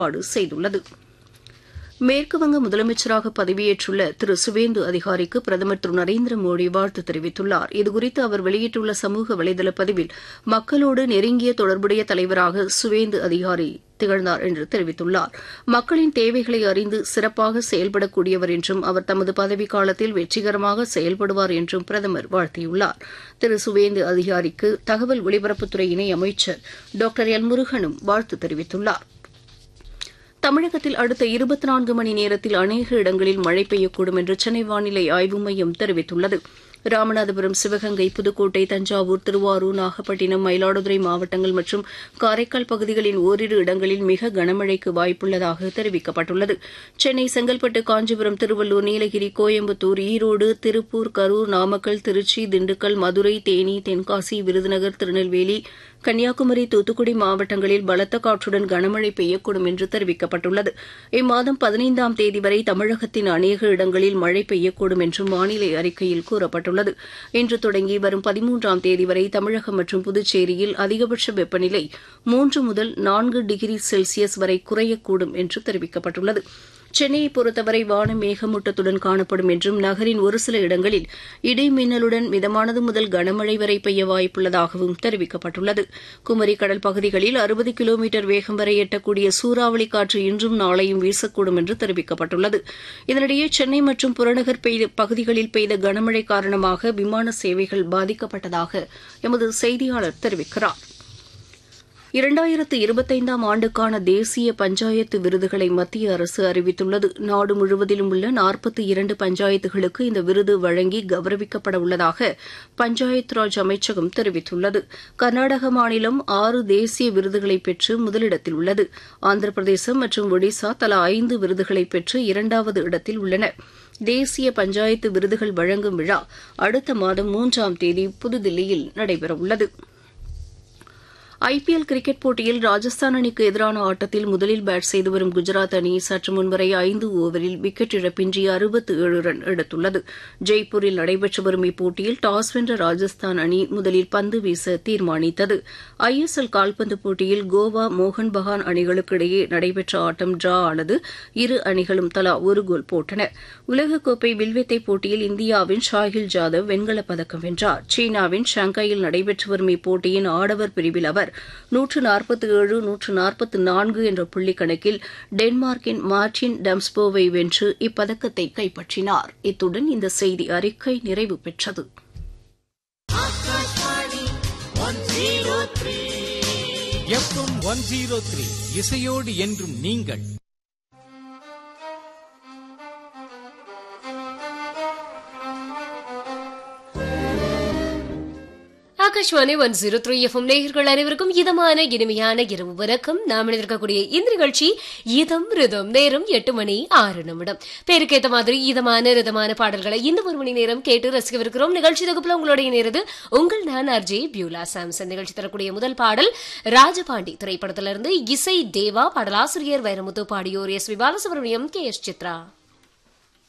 ஏற்பாடு செய்துள்ளது. மேற்குவங்க முதலமைச்சராக பதவியேற்றுள்ள திரு சுவேந்து அதிகாரிக்கு பிரதமர் திரு நரேந்திர மோடி வாழ்த்து தெரிவித்துள்ளார். இதுகுறித்து அவர் வெளியிட்டுள்ள சமூக வலைதள பதிவில் மக்களோடு நெருங்கிய தொடர்புடைய தலைவராக சுவேந்து அதிகாரி திகழ்ந்தார் என்று தெரிவித்துள்ளார். மக்களின் தேவைகளை அறிந்து சிறப்பாக செயல்படக்கூடியவர் என்றும் அவர் தமது பதவிக்காலத்தில் வெற்றிகரமாக செயல்படுவார் என்றும் பிரதமர் வாழ்த்தியுள்ளார். திரு சுவேந்து அதிகாரிக்கு தகவல் ஒலிபரப்புத்துறை இணை அமைச்சர் டாக்டர் எல் முருகனும் வாழ்த்து தெரிவித்துள்ளார். தமிழகத்தில் அடுத்த 24 மணி நேரத்தில் அநேக இடங்களில் மழை பெய்யக்கூடும் என்று சென்னை வானிலை ஆய்வு மையம் தெரிவித்துள்ளது. ராமநாதபுரம், சிவகங்கை, புதுக்கோட்டை, தஞ்சாவூர், திருவாரூர், நாகப்பட்டினம், மயிலாடுதுறை மாவட்டங்கள் மற்றும் காரைக்கால் பகுதிகளின் ஓரிரு இடங்களில் மிக கனமழைக்கு வாய்ப்புள்ளதாக தெரிவிக்கப்பட்டுள்ளது. சென்னை, செங்கல்பட்டு, காஞ்சிபுரம், திருவள்ளூர், நீலகிரி, கோயம்புத்தூர், ஈரோடு, திருப்பூர், கரூர், நாமக்கல், திருச்சி, திண்டுக்கல், மதுரை, தேனி, தென்காசி, விருதுநகர், திருநெல்வேலி, கன்னியாகுமரி, தூத்துக்குடி மாவட்டங்களில் பலத்த காற்றுடன் கனமழை பெய்யக்கூடும் என்று தெரிவிக்கப்பட்டுள்ளது. இம்மாதம் 15ஆம் தேதி வரை தமிழகத்தின் அநேக இடங்களில் மழை பெய்யக்கூடும் என்றும் வானிலை அறிக்கையில் கூறப்பட்டுள்ளது. இன்று தொடங்கி வரும் 13ஆம் தேதி வரை தமிழகம் மற்றும் புதுச்சேரியில் அதிகபட்ச வெப்பநிலை 3 முதல் 4 டிகிரி செல்சியஸ் வரை குறையக்கூடும் என்று தெரிவிக்கப்பட்டுள்ளது. சென்னையை பொறுத்தவரை வானம் மேகமூட்டத்துடன் காணப்படும் என்றும் நகரின் ஒரு சில இடங்களில் இடி மின்னலுடன் மிதமானது முதல் கனமழை வரை பெய்ய வாய்ப்புள்ளதாகவும் தெரிவிக்கப்பட்டுள்ளது. குமரி கடல் பகுதிகளில் 60 கிலோமீட்டர் வேகம் வரை எட்டக்கூடிய சூறாவளி காற்று இன்றும் நாளையும் வீசக்கூடும் என்று தெரிவிக்கப்பட்டுள்ளது. இதனிடையே சென்னை மற்றும் புறநகர் பகுதிகளில் பெய்த கனமழை காரணமாக விமான சேவைகள் பாதிக்கப்பட்டதாக எமது செய்தியாளர் தெரிவிக்கிறார். 2025ஆம் ஆண்டுக்கான தேசிய பஞ்சாயத்து விருதுகளை மத்திய அரசு அறிவித்துள்ளது. நாடு முழுவதிலும் உள்ள 42 பஞ்சாயத்துகளுக்கு இந்த விருது வழங்கி கௌரவிக்கப்பட உள்ளதாக பஞ்சாயத் ராஜ் அமைச்சகம் தெரிவித்துள்ளது. கர்நாடக மாநிலம் 6 தேசிய விருதுகளை பெற்று முதலிடத்தில் உள்ளது. ஆந்திர பிரதேசம் மற்றும் ஒடிசா தலா 5 விருதுகளை பெற்று 2வது இடத்தில் உள்ளன. தேசிய பஞ்சாயத்து விருதுகள் வழங்கும் விழா அடுத்த மாதம் 3ஆம் தேதி புதுதில்லியில் நடைபெறவுள்ளது. ஐபிஎல் கிரிக்கெட் போட்டியில் ராஜஸ்தான் அணிக்கு எதிரான ஆட்டத்தில் முதலில் பேட் செய்து வரும் குஜராத் அணி சற்று முன்வரை 5 ஓவரில் விக்கெட் இழப்பின்றி 67 ரன் எடுத்துள்ளது. ஜெய்ப்பூரில் நடைபெற்று வரும் இப்போட்டியில் டாஸ் வென்ற ராஜஸ்தான் அணி முதலில் பந்து வீச தீர்மானித்தது. ஐஎஸ்எல் கால்பந்து போட்டியில் கோவா, மோகன் பகான் அணிகளுக்கு இடையே நடைபெற்ற ஆட்டம் டிரா ஆனது. இரு அணிகளும் தலா ஒரு கோல் போட்டன. உலகக்கோப்பை வில்வித்தை போட்டியில் இந்தியாவின் ஷாஹில் ஜாதவ் வெண்கலப் பதக்கம் வென்றார். சீனாவின் ஷாங்காயில் நடைபெற்று வரும் இப்போட்டியின் ஆடவர் பிரிவில் அவர் 147, 144 என்ற புள்ளி கணக்கில் டென்மார்க்கின் மார்டின் டம்ஸ்போவை வென்று இப்பதக்கத்தை கைப்பற்றினார். இத்துடன் இந்த செய்தி அறிக்கை நிறைவு பெற்றது. எஃப்எம் 103 இசையோடு என்றும் நீங்கள். ஆகாஷ்வாணி 103 எஃப்எம் நேயர்கள் அனைவருக்கும் இதமான இனிமையான இரவு வணக்கம். நாம் இருக்கக்கூடிய இந்த நிகழ்ச்சி இதம் ரிதம். நேரம் 8 மணி 6 நிமிடம். பேருக்கேற்ற மாதிரி இதமான ரிதமான பாடல்களை இந்த 1 மணி நேரம் கேட்டு ரசிக்கவிருக்கிறோம். நிகழ்ச்சி தொகுப்புல உங்களுடைய நேரது உங்கள் நான் ஆர்ஜே பியூலா சாம்சன். நிகழ்ச்சி தரக்கூடிய முதல் பாடல் ராஜபாண்டி திரைப்படத்திலிருந்து இசை தேவா, பாடலாசிரியர் Vairamuthu, பாடியோர் S we Balasubramaniam, K S Chitra.